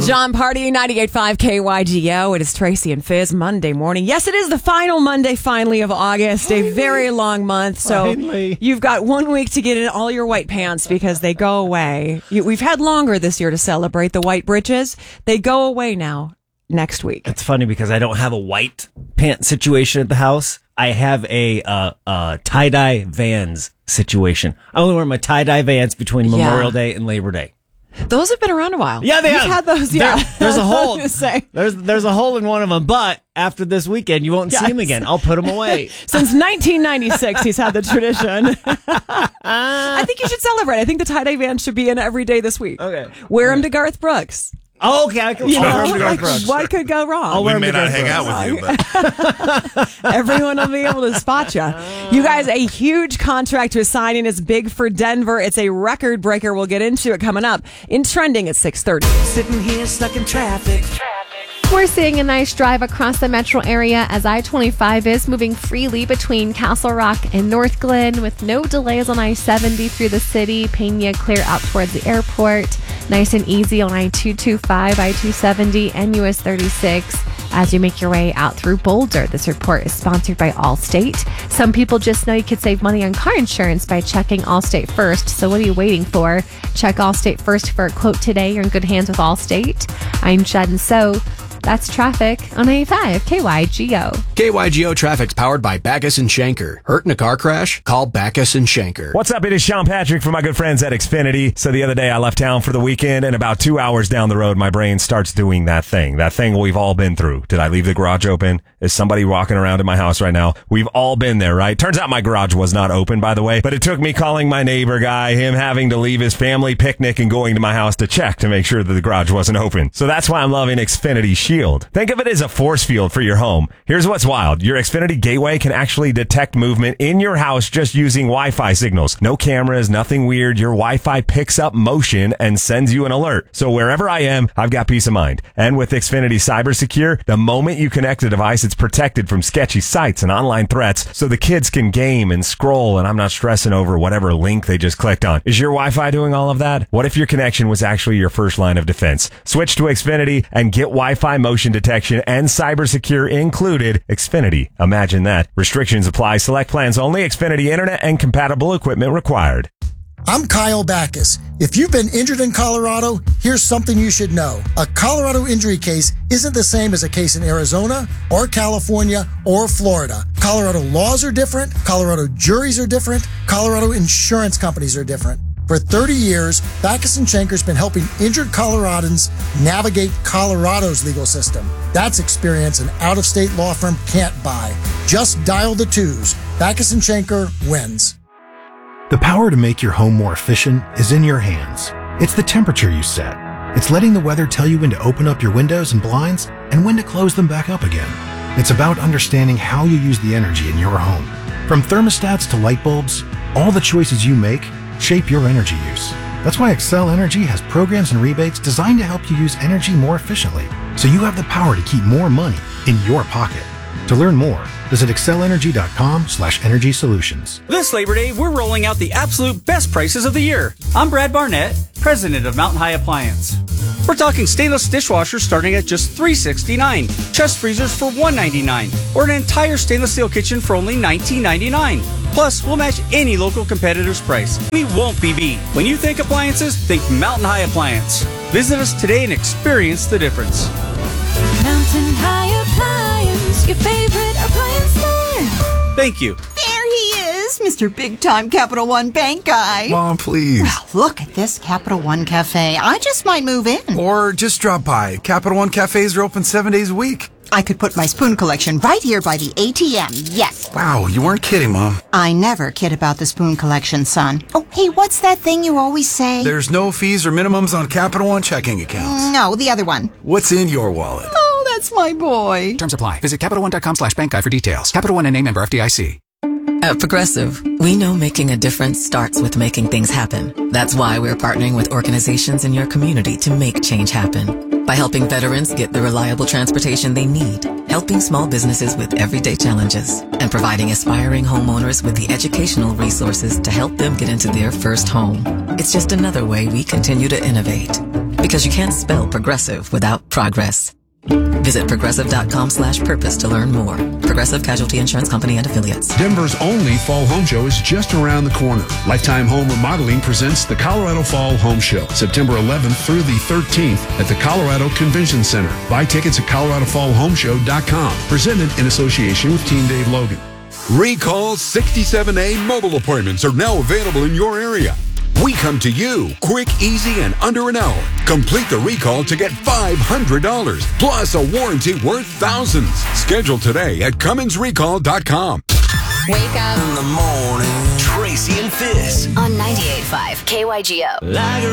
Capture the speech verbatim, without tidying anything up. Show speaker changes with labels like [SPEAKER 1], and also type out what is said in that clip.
[SPEAKER 1] John Party, ninety-eight point five K Y G O. It is Tracy and Fizz Monday morning. Yes, it is the final Monday, finally, of August. Finally. A very long month. So finally. You've got one week to get in all your white pants because they go away. You, we've had longer this year to celebrate the white britches. They go away now next week.
[SPEAKER 2] It's funny because I don't have a white pant situation at the house. I have a uh, uh, tie-dye Vans situation. I only wear my tie-dye Vans between yeah. Memorial Day and Labor Day.
[SPEAKER 1] Those have been around a while.
[SPEAKER 2] Yeah, they
[SPEAKER 1] You've
[SPEAKER 2] have.
[SPEAKER 1] had those, yeah.
[SPEAKER 2] There, there's a hole. There's there's a hole in one of them, but after this weekend, you won't yes. see them again. I'll put them away.
[SPEAKER 1] Since nineteen ninety-six, he's had the tradition. I think you should celebrate. I think the tie-dye Vans should be in every day this week.
[SPEAKER 2] Okay.
[SPEAKER 1] Wear them to Garth Brooks.
[SPEAKER 2] Oh, okay, I can
[SPEAKER 1] you know,
[SPEAKER 2] wear
[SPEAKER 1] like, what could go wrong?
[SPEAKER 2] I'll
[SPEAKER 3] we
[SPEAKER 2] wear
[SPEAKER 3] may not hang
[SPEAKER 2] Brooks.
[SPEAKER 3] out with you, but
[SPEAKER 1] everyone will be able to spot you. You guys, a huge contract was signing is big for Denver. It's a record breaker. We'll get into it coming up in Trending at six thirty.
[SPEAKER 4] Sitting here stuck in traffic.
[SPEAKER 5] We're seeing a nice drive across the metro area as I twenty-five is moving freely between Castle Rock and North Glen with no delays on I seventy through the city. Pena clear out towards the airport. Nice and easy on I two twenty-five, I two seventy, and U S thirty-six as you make your way out through Boulder. This report is sponsored by Allstate. Some people just know you could save money on car insurance by checking Allstate first. So what are you waiting for? Check Allstate first for a quote today. You're in good hands with Allstate. I'm Judd, and so that's traffic on ninety-five K Y G O.
[SPEAKER 6] K Y G O traffic's powered by Backus and Shanker. Hurt in a car crash? Call Backus and Shanker.
[SPEAKER 7] What's up? It is Sean Patrick from my good friends at Xfinity. So the other day I left town for the weekend, and about two hours down the road, my brain starts doing that thing. That thing we've all been through. Did I leave the garage open? Is somebody walking around in my house right now? We've all been there, right? Turns out my garage was not open, by the way, but it took me calling my neighbor guy, him having to leave his family picnic and going to my house to check to make sure that the garage wasn't open. So that's why I'm loving Xfinity Shield. Think of it as a force field for your home. Here's what's wild. Your Xfinity Gateway can actually detect movement in your house just using Wi-Fi signals. No cameras, nothing weird. Your Wi-Fi picks up motion and sends you an alert. So wherever I am, I've got peace of mind. And with Xfinity Cyber Secure, the moment you connect the device, it's protected from sketchy sites and online threats so the kids can game and scroll and I'm not stressing over whatever link they just clicked on. Is your Wi-Fi doing all of that? What if your connection was actually your first line of defense? Switch to Xfinity and get Wi-Fi motion detection and cyber secure included. Xfinity. Imagine that. Restrictions apply. Select plans only. Xfinity Internet and compatible equipment required.
[SPEAKER 8] I'm Kyle Backus. If you've been injured in Colorado, here's something you should know. A Colorado injury case isn't the same as a case in Arizona or California or Florida. Colorado laws are different. Colorado juries are different. Colorado insurance companies are different. For thirty years, Backus and Shanker's been helping injured Coloradans navigate Colorado's legal system. That's experience an out-of-state law firm can't buy. Just dial the twos. Backus and Shanker wins.
[SPEAKER 9] The power to make your home more efficient is in your hands. It's the temperature you set. It's letting the weather tell you when to open up your windows and blinds and when to close them back up again. It's about understanding how you use the energy in your home. From thermostats to light bulbs, all the choices you make shape your energy use. That's why Xcel Energy has programs and rebates designed to help you use energy more efficiently, so you have the power to keep more money in your pocket. To learn more, visit accelenergy.com slash energy solutions.
[SPEAKER 10] This Labor Day, we're rolling out the absolute best prices of the year. I'm Brad Barnett, president of Mountain High Appliance. We're talking stainless dishwashers starting at just three dollars and sixty-nine cents, chest freezers for one dollar and ninety-nine cents, or an entire stainless steel kitchen for only nineteen ninety-nine dollars. Plus, we'll match any local competitor's price. We won't be beat. When you think appliances, think Mountain High Appliance. Visit us today and experience the difference.
[SPEAKER 11] Mountain High Appliance, your favorite appliance store.
[SPEAKER 10] Thank you.
[SPEAKER 12] There he is, Mister Big Time Capital One Bank guy.
[SPEAKER 3] Mom, please.
[SPEAKER 12] Well, look at this Capital One Cafe. I just might move in.
[SPEAKER 3] Or just drop by. Capital One cafes are open seven days a week.
[SPEAKER 12] I could put my spoon collection right here by the A T M, yes.
[SPEAKER 3] Wow, you weren't kidding, Mom.
[SPEAKER 12] I never kid about the spoon collection, son. Oh, hey, what's that thing you always say?
[SPEAKER 3] There's no fees or minimums on Capital One checking accounts.
[SPEAKER 12] No, the other one.
[SPEAKER 3] What's in your wallet?
[SPEAKER 12] Oh, that's my boy.
[SPEAKER 6] Terms apply. Visit CapitalOne.com slash bank guide for details. Capital One and name member F D I C.
[SPEAKER 13] At Progressive, we know making a difference starts with making things happen. That's why we're partnering with organizations in your community to make change happen. By helping veterans get the reliable transportation they need, helping small businesses with everyday challenges, and providing aspiring homeowners with the educational resources to help them get into their first home. It's just another way we continue to innovate. Because you can't spell progressive without progress. Visit progressive.com slash purpose to learn more. Progressive Casualty Insurance Company and Affiliates.
[SPEAKER 14] Denver's only fall home show is just around the corner. Lifetime Home Remodeling presents the Colorado Fall Home Show, September eleventh through the thirteenth at the Colorado Convention Center. Buy tickets at colorado fall home show dot com. Presented in association with Team Dave Logan.
[SPEAKER 15] Recall sixty-seven A mobile appointments are now available in your area. We come to you, quick, easy, and under an hour. Complete the recall to get five hundred dollars, plus a warranty worth thousands. Schedule today at cummins recall dot com.
[SPEAKER 16] Wake up in the morning, Tracy and Fizz
[SPEAKER 17] on ninety-eight point five K Y G O.